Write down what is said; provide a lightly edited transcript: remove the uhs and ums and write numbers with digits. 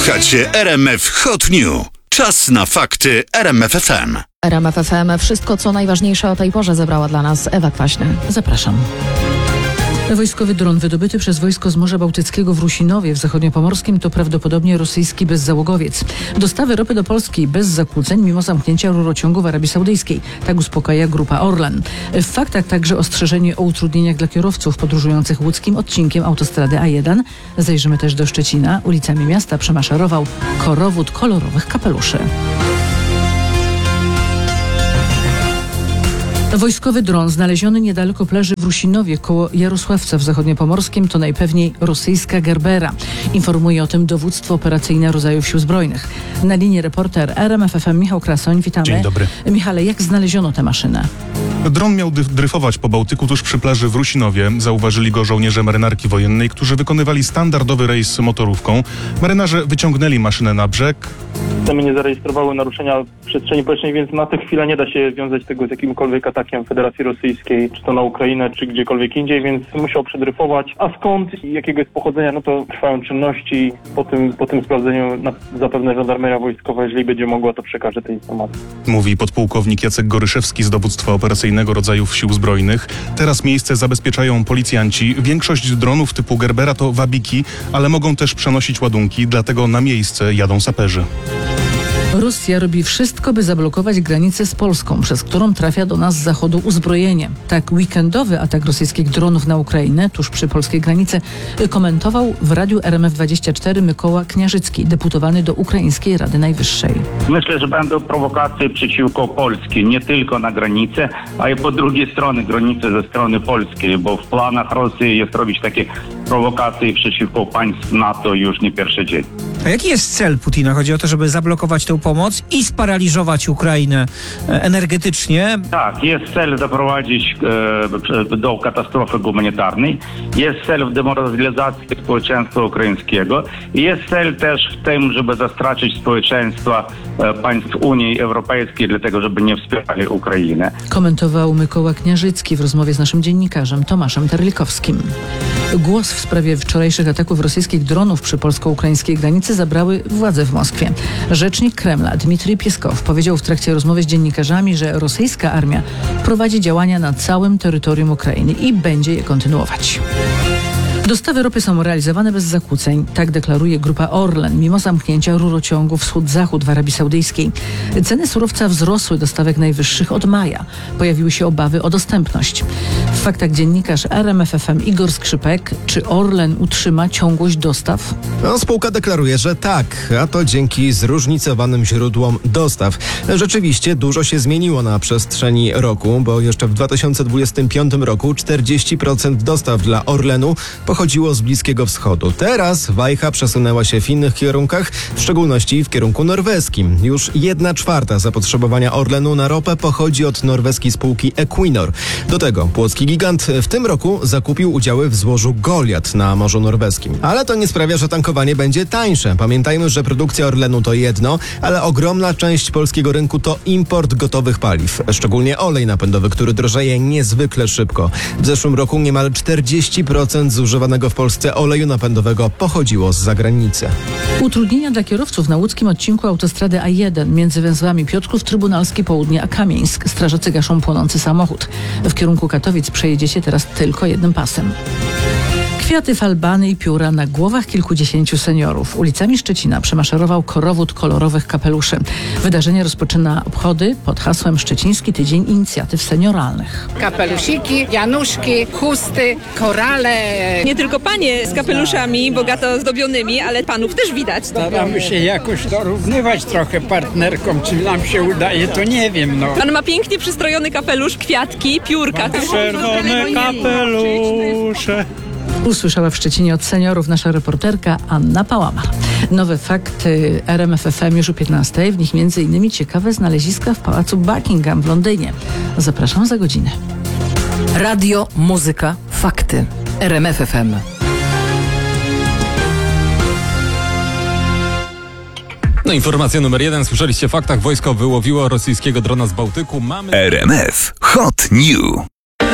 Słuchacie RMF Hot New. Czas na fakty RMF FM. RMF FM. Wszystko, co najważniejsze o tej porze zebrała dla nas Ewa Kwaśny. Zapraszam. Wojskowy dron wydobyty przez wojsko z Morza Bałtyckiego w Rusinowie w zachodniopomorskim to prawdopodobnie rosyjski bezzałogowiec. Dostawy ropy do Polski bez zakłóceń mimo zamknięcia rurociągu w Arabii Saudyjskiej. Tak uspokaja Grupa Orlen. W faktach także ostrzeżenie o utrudnieniach dla kierowców podróżujących łódzkim odcinkiem autostrady A1. Zajrzymy też do Szczecina. Ulicami miasta przemaszerował korowód kolorowych kapeluszy. Wojskowy dron znaleziony niedaleko plaży w Rusinowie koło Jarosławca w zachodniopomorskim to najpewniej rosyjska Gerbera. Informuje o tym dowództwo operacyjne rodzajów Sił Zbrojnych. Na linii reporter RMF FM Michał Krasoń. Witamy. Dzień dobry. Michale, jak znaleziono tę maszynę? Dron miał dryfować po Bałtyku tuż przy plaży w Rusinowie. Zauważyli go żołnierze marynarki wojennej, którzy wykonywali standardowy rejs motorówką. Marynarze wyciągnęli maszynę na brzeg. Systemy nie zarejestrowały naruszenia przestrzeni powietrznej, więc na tę chwilę nie da się wiązać tego z jakimkolwiek atakiem Federacji Rosyjskiej, czy to na Ukrainę, czy gdziekolwiek indziej, więc musiał przedryfować. A skąd i jakiego jest pochodzenia, no to trwają czynności. Po tym sprawdzeniu zapewne żandarmeria wojskowa, jeżeli będzie mogła, to przekaże te informacje. Mówi podpułkownik Jacek Goryszewski z dowództwa operacyjnego rodzajów Sił Zbrojnych. Teraz miejsce zabezpieczają policjanci. Większość dronów typu Gerbera to wabiki, ale mogą też przenosić ładunki, dlatego na miejsce jadą saperzy. Rosja robi wszystko, by zablokować granicę z Polską, przez którą trafia do nas z zachodu uzbrojenie. Tak weekendowy atak rosyjskich dronów na Ukrainę, tuż przy polskiej granicy, komentował w radiu RMF24 Mykoła Kniarzycki, deputowany do Ukraińskiej Rady Najwyższej. Myślę, że będą prowokacje przeciwko Polsce, nie tylko na granicy, a i po drugiej stronie granicy ze strony polskiej, bo w planach Rosji jest robić takie prowokacje przeciwko państw NATO już nie pierwszy dzień. A jaki jest cel Putina? Chodzi o to, żeby zablokować tę pomoc i sparaliżować Ukrainę energetycznie? Tak, jest cel doprowadzić do katastrofy humanitarnej, jest cel w demoralizacji społeczeństwa ukraińskiego i jest cel też w tym, żeby zastraszyć społeczeństwa państw Unii Europejskiej, dlatego żeby nie wspierali Ukrainy. Komentował Mykoła Kniarzycki w rozmowie z naszym dziennikarzem Tomaszem Terlikowskim. Głos w sprawie wczorajszych ataków rosyjskich dronów przy polsko-ukraińskiej granicy zabrały władze w Moskwie. Rzecznik Kremla Dmitrij Pieskow powiedział w trakcie rozmowy z dziennikarzami, że rosyjska armia prowadzi działania na całym terytorium Ukrainy i będzie je kontynuować. Dostawy ropy są realizowane bez zakłóceń, tak deklaruje Grupa Orlen, mimo zamknięcia rurociągu wschód-zachód w Arabii Saudyjskiej. Ceny surowca wzrosły do stawek najwyższych od maja. Pojawiły się obawy o dostępność. W faktach dziennikarz RMF FM Igor Skrzypek. Czy Orlen utrzyma ciągłość dostaw? Spółka deklaruje, że tak, a to dzięki zróżnicowanym źródłom dostaw. Rzeczywiście dużo się zmieniło na przestrzeni roku, bo jeszcze w 2025 roku 40% dostaw dla Orlenu pochodziło z Bliskiego Wschodu. Teraz wajcha przesunęła się w innych kierunkach, w szczególności w kierunku norweskim. Już 1/4 zapotrzebowania Orlenu na ropę pochodzi od norweskiej spółki Equinor. Do tego płocki gigant w tym roku zakupił udziały w złożu Goliat na Morzu Norweskim. Ale to nie sprawia, że tankowanie będzie tańsze. Pamiętajmy, że produkcja Orlenu to jedno, ale ogromna część polskiego rynku to import gotowych paliw. Szczególnie olej napędowy, który drożeje niezwykle szybko. W zeszłym roku niemal 40% zużywanego w Polsce oleju napędowego pochodziło z zagranicy. Utrudnienia dla kierowców na łódzkim odcinku autostrady A1 między węzłami Piotrków Trybunalski Południe a Kamieńsk. Strażacy gaszą płonący samochód. W kierunku Katowic przejedziecie teraz tylko jednym pasem. Kwiaty, falbany i pióra na głowach kilkudziesięciu seniorów. Ulicami Szczecina przemaszerował korowód kolorowych kapeluszy. Wydarzenie rozpoczyna obchody pod hasłem Szczeciński Tydzień Inicjatyw Senioralnych. Kapelusiki, januszki, chusty, korale. Nie tylko panie z kapeluszami bogato zdobionymi, ale panów też widać. Staramy się jakoś dorównywać trochę partnerkom. Czy nam się udaje, to nie wiem. Pan ma pięknie przystrojony kapelusz, kwiatki, piórka. Czerwone kapelusze. Usłyszała w Szczecinie od seniorów nasza reporterka Anna Pałama. Nowe fakty RMF FM już o 15:00. W nich m.in. ciekawe znaleziska w Pałacu Buckingham w Londynie. Zapraszam za godzinę. Radio, muzyka, fakty. RMF FM. No informacja numer 1. Słyszeliście w faktach. Wojsko wyłowiło rosyjskiego drona z Bałtyku. RMF Hot New.